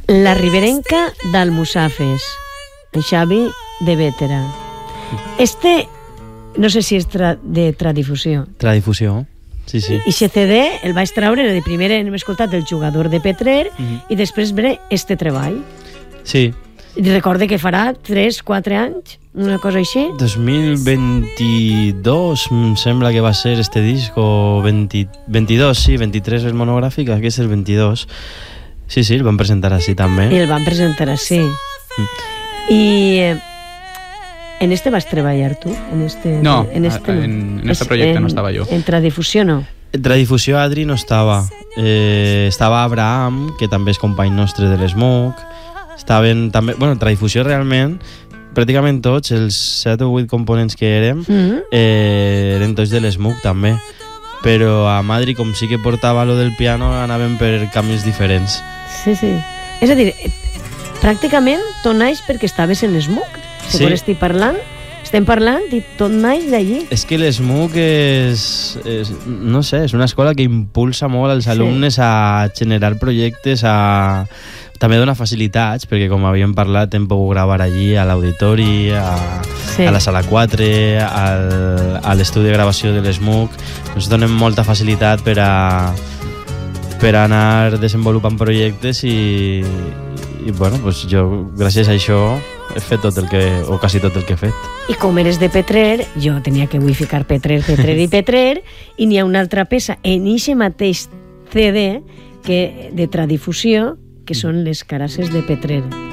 La riberenca d'Almussafes, en Xavi de Bétera. No sé si és de Tradifusió. Tradifusió, sí. I aquest CD el vaig treure, de primer hem escoltat El jugador de Petrer, i després ve este treball. Sí. I recorde que farà 3-4 anys, una cosa així. 2022 em sembla que va ser este disc, o 22, sí, 23 el monogràfic, aquest és el 22. Sí, el van presentar així també. I el van presentar així. I en este vas treballar tu? No, en este projecte no estava jo. En Tradifusió no? En Tradifusió Adri no estava. Estava Abraham, que també és company nostre de l'Smoke. Estaven també... Bueno, en Tradifusió realment, pràcticament tots, els 7 o 8 components que érem, eren tots de l'Smoke també. Però a Madrid, com sí que portava lo del piano, anaven per camins diferents. Sí. És a dir, pràcticament tot naix perquè estaves en l'Smoke. Segons estem parlant i tot naix d'allí. És que l'Smoke no sé, és una escola que impulsa molt als alumnes a generar projectes, també dona facilitats, perquè com havíem parlat hem pogut gravar allí a l'auditori, a la sala 4, a l'estudi de gravació de l'Smoke. Ens donen molta facilitat per anar desenvolupant projectes i bueno, pues jo gràcies a això he fet quasi tot el que he fet. I com eres de Petrer, jo tenia que ficar Petrer, i n'hi ha una altra peça en eixe mateix CD de Tradifusió, que són les carasses de Petrer.